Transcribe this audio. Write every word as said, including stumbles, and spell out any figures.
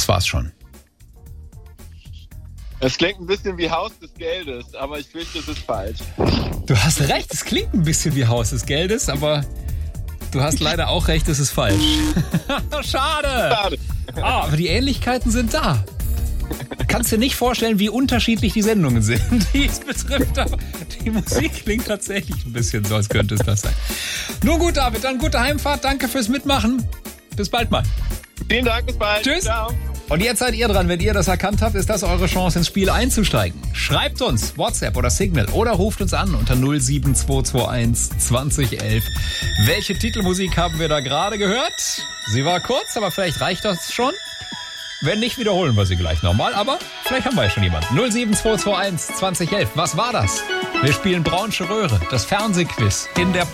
Das war's schon. Es klingt ein bisschen wie Haus des Geldes, aber ich fürchte, es ist falsch. Du hast recht, es klingt ein bisschen wie Haus des Geldes, aber du hast leider auch recht, es ist falsch. Schade. Schade. Ah, aber die Ähnlichkeiten sind da. Kannst dir nicht vorstellen, wie unterschiedlich die Sendungen sind, die es betrifft. Aber die Musik klingt tatsächlich ein bisschen so, als könnte es das sein. Nun gut, David, dann gute Heimfahrt. Danke fürs Mitmachen. Bis bald mal. Vielen Dank, bis bald. Tschüss. Ciao. Und jetzt seid ihr dran. Wenn ihr das erkannt habt, ist das eure Chance, ins Spiel einzusteigen. Schreibt uns WhatsApp oder Signal oder ruft uns an unter null sieben zwei zwei eins zwanzig elf. Welche Titelmusik haben wir da gerade gehört? Sie war kurz, aber vielleicht reicht das schon. Wenn nicht, wiederholen wir sie gleich nochmal. Aber vielleicht haben wir ja schon jemanden. null sieben zwei zwei eins zwanzig elf. Was war das? Wir spielen Braunsche Röhre, das Fernsehquiz in der